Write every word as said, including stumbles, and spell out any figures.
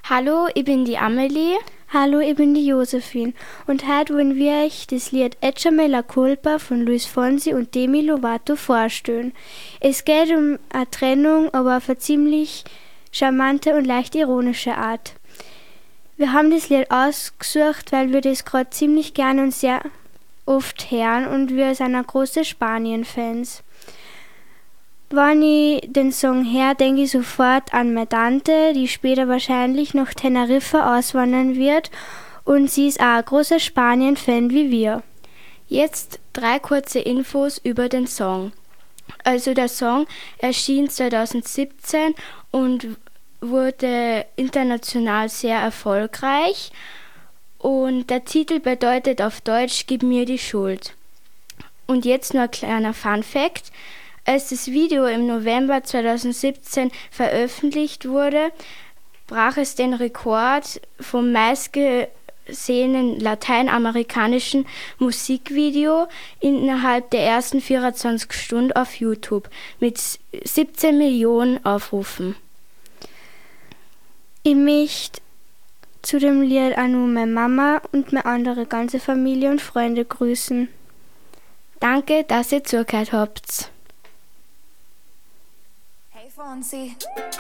Hallo, ich bin die Amelie. Hallo, ich bin die Josephine und heute wollen wir euch das Lied Échame la culpa von Luis Fonsi und Demi Lovato vorstellen. Es geht um eine Trennung, aber auf eine ziemlich charmante und leicht ironische Art. Wir haben das Lied ausgesucht, weil wir das gerade ziemlich gerne und sehr oft hören und wir sind auch große Spanien-Fans. Wenn ich den Song höre, denke ich sofort an meine Tante, die später wahrscheinlich nach Teneriffa auswandern wird und sie ist auch ein großer Spanien-Fan wie wir. Jetzt drei kurze Infos über den Song. Also der Song erschien zwanzig siebzehn und wurde international sehr erfolgreich und der Titel bedeutet auf Deutsch Gib mir die Schuld. Und jetzt nur ein kleiner Fun-Fact. Als das Video im November zwanzig siebzehn veröffentlicht wurde, brach es den Rekord vom meistgesehenen lateinamerikanischen Musikvideo innerhalb der ersten vierundzwanzig Stunden auf YouTube mit siebzehn Millionen Aufrufen. Ich möchte zu dem Lied auch nur meine Mama und meine andere ganze Familie und Freunde grüßen. Danke, dass ihr zugehört habt. Fonsi.